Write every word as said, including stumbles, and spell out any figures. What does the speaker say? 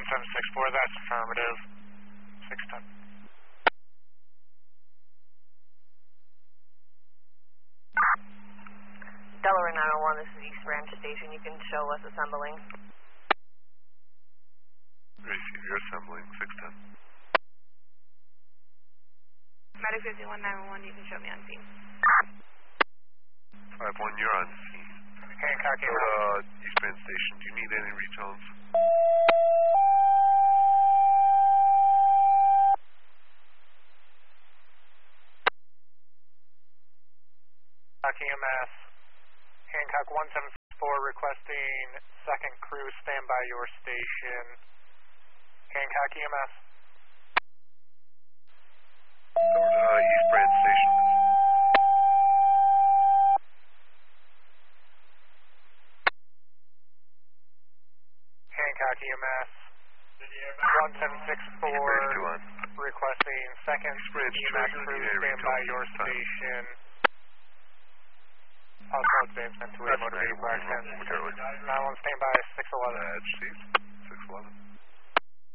one seven six four, that's affirmative. six ten. Delaware nine one one, this is East Ranch Station. You can show us assembling. Receive, you're assembling. six ten. Medic fifty-one nine one one, you can show me on scene. five one, you're on scene. Hancock, Go to uh, East Bend Station. Do you need any retones? Hancock E M S. Hancock one seven six four requesting second crew stand by your station. Hancock E M S. Go to uh, East Brand Station. Hancock E M S. one seven six four requesting second E M S crew stand by your station. Possible advancement to a motor vehicle accident. nine one stand by six eleven. Edge, six eleven.